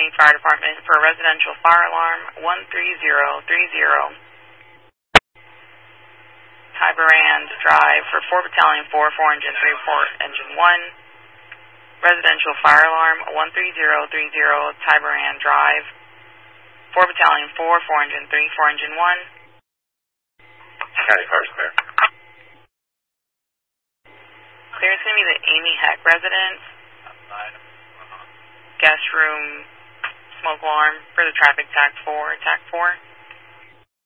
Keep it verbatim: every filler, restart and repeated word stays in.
County Fire Department for a residential fire alarm one three zero three zero. Tyberand Drive for four Battalion four, four Engine three, four Engine one. Residential fire alarm one three zero three zero, Tyberand Drive. four Battalion four, four Engine three, four Engine one. County Fire's clear. Clear is going to be the Amy Heck residence. Guest room smoke alarm for the traffic T A C four, T A C four.